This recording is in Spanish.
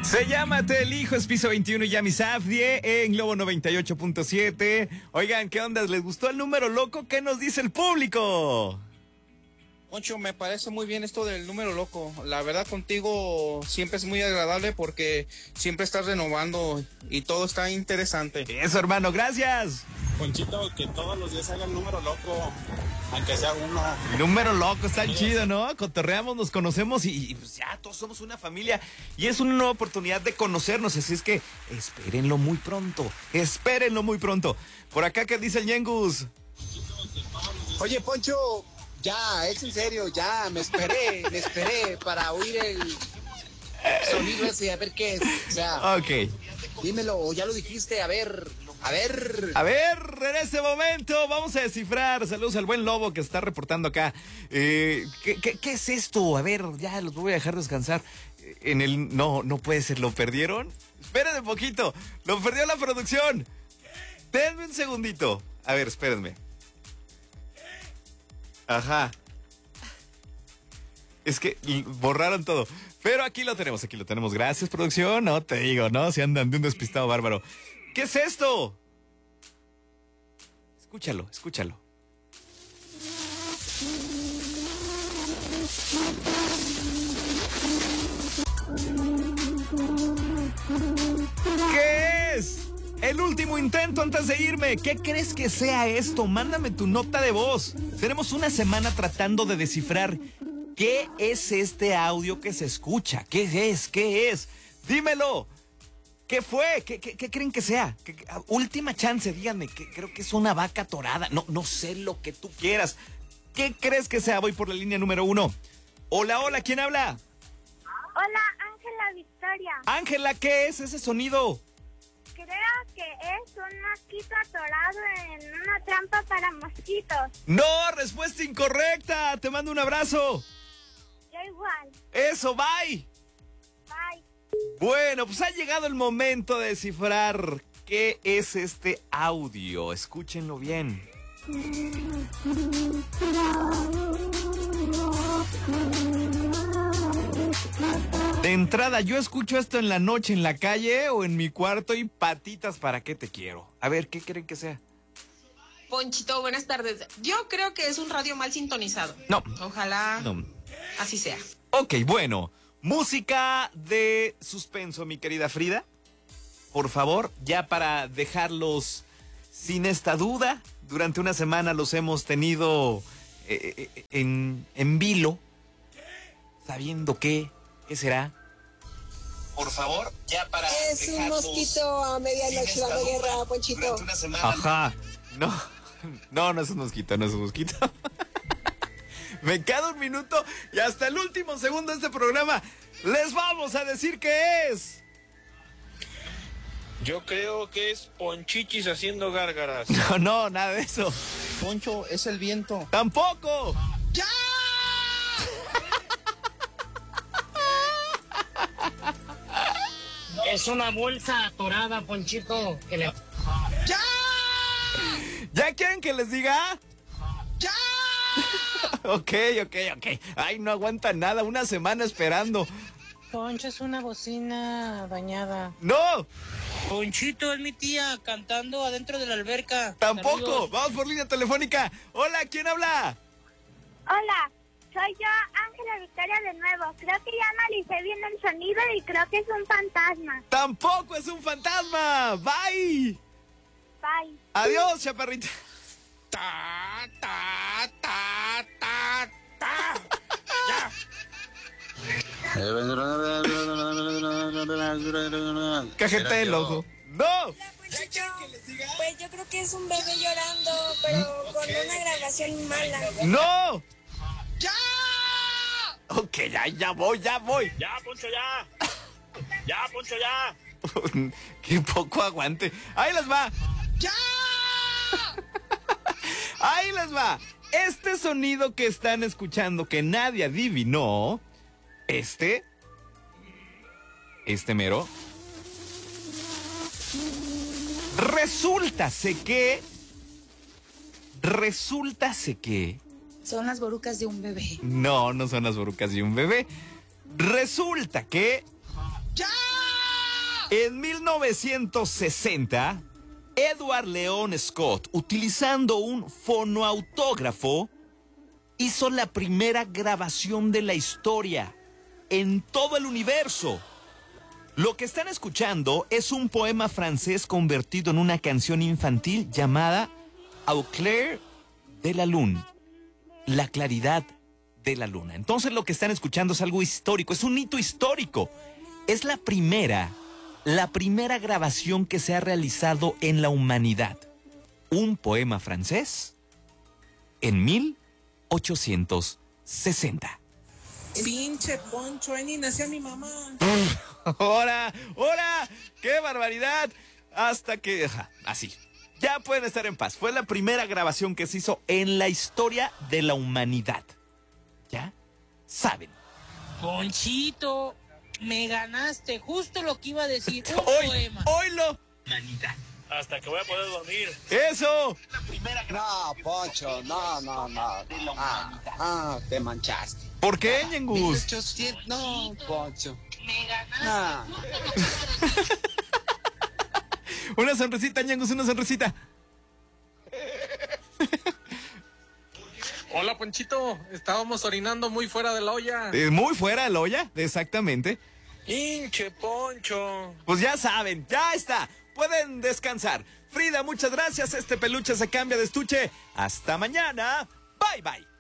Se llama Te Elijo, es Piso 21 y Yami Safdie en Globo 98.7. Oigan, ¿qué onda? ¿Les gustó el número loco? ¿Qué nos dice el público? Poncho, me parece muy bien esto del número loco. La verdad, contigo siempre es muy agradable porque siempre estás renovando y todo está interesante. Eso, hermano, gracias. Ponchito, que todos los días haga el número loco, aunque sea uno. Número loco, está chido, ¿no? Cotorreamos, nos conocemos y pues ya todos somos una familia. Y es una nueva oportunidad de conocernos, así es que espérenlo muy pronto. Espérenlo muy pronto. Por acá, ¿qué dice el Yengus? Oye, Poncho, ya, es en serio, ya, me esperé para oír el sonido ese, a ver qué es. O sea, Ok. dímelo, o ya lo dijiste, a ver. A ver, en este momento vamos a descifrar. Saludos al buen Lobo que está reportando acá. ¿Qué es esto? A ver, ya los voy a dejar descansar. No puede ser, ¿lo perdieron? Espérenme un poquito, lo perdió la producción. Denme un segundito. A ver, espérenme. Ajá. Es que borraron todo. Pero aquí lo tenemos. Gracias, producción. No te digo, ¿no? Se andan de un despistado bárbaro. ¿Qué es esto? Escúchalo. ¿Qué es? El último intento antes de irme. ¿Qué crees que sea esto? Mándame tu nota de voz. Tenemos una semana tratando de descifrar qué es este audio que se escucha. ¿Qué es? Dímelo. ¿Qué fue? ¿Qué creen que sea? Última chance, díganme, que creo que es una vaca atorada. No sé lo que tú quieras. ¿Qué crees que sea? Voy por la línea número 1. Hola, ¿quién habla? Hola, Ángela Victoria. Ángela, ¿qué es ese sonido? Creo que es un mosquito atorado en una trampa para mosquitos. No, respuesta incorrecta. Te mando un abrazo. Yo igual. Eso, bye. Bye. Bueno, pues ha llegado el momento de descifrar qué es este audio. Escúchenlo bien. De entrada, yo escucho esto en la noche en la calle o en mi cuarto y patitas para qué te quiero. A ver, ¿qué creen que sea? Ponchito, buenas tardes. Yo creo que es un radio mal sintonizado. No. Ojalá No. así sea. Ok, bueno. Música de suspenso, mi querida Frida. Por favor, ya para dejarlos sin esta duda. Durante una semana los hemos tenido en vilo. Sabiendo qué será. Por favor, ya para es un mosquito a medianoche, la guerra, Ponchito. Ajá. No es un mosquito, Me queda un minuto y hasta el último segundo de este programa les vamos a decir qué es. Yo creo que es Ponchichis haciendo gárgaras. No, nada de eso. Poncho, es el viento. ¡Tampoco! ¡Ya! Es una bolsa atorada, Ponchito. ¡Ya! ¿Ya quieren que les diga? ¡Ya! Ok. Ay, no aguanta nada, una semana esperando. Poncho, es una bocina dañada. ¡No! Ponchito, es mi tía cantando adentro de la alberca. ¡Tampoco! Saludos. Vamos por línea telefónica. Hola, ¿quién habla? Hola, soy yo, Ángela Victoria de nuevo. Creo que ya analicé bien el sonido y creo que es un fantasma. ¡Tampoco es un fantasma! ¡Bye! Bye. Adiós, chaparrita. ¡Ya! Cajete el ojo. ¡No! Pues yo creo que es un bebé llorando, pero con una grabación mala. ¡No! ¡Ya! Ok, ya voy. ¡Ya, Poncho, ya! ¡Ya, Poncho, ya! Qué poco aguante. Ahí les va. ¡Ya! Ahí les va. Este sonido que están escuchando que nadie adivinó. Este mero. Resulta que Son las borucas de un bebé. no son las borucas de un bebé. Resulta que ¡Ya! En 1960, Edward Leon Scott, utilizando un fonoautógrafo, hizo la primera grabación de la historia en todo el universo. Lo que están escuchando es un poema francés convertido en una canción infantil llamada Au clair de la lune, la claridad de la luna. Entonces lo que están escuchando es algo histórico, es un hito histórico. Es la primera grabación que se ha realizado en la humanidad. Un poema francés en 1860. Pinche Poncho, ahí ni nació mi mamá. ¡Hora! ¡Qué barbaridad! Hasta que... así. Ya pueden estar en paz. Fue la primera grabación que se hizo en la historia de la humanidad. ¿Ya? Saben. Ponchito, me ganaste justo lo que iba a decir. Un poema. ¡Oílo! Humanidad. Hasta que voy a poder dormir. ¡Eso! No, Poncho, no. Te manchaste. ¿Por qué, Ñengus? 1800, no, Poncho. Me ganaste. Ah. Una sonrisita, Ñengus, una sonrisita. Hola, Ponchito. Estábamos orinando muy fuera de la olla. Muy fuera de la olla, exactamente. ¡Hinche Poncho! Pues ya saben, ya está. Pueden descansar. Frida, muchas gracias. Este peluche se cambia de estuche. Hasta mañana. Bye, bye.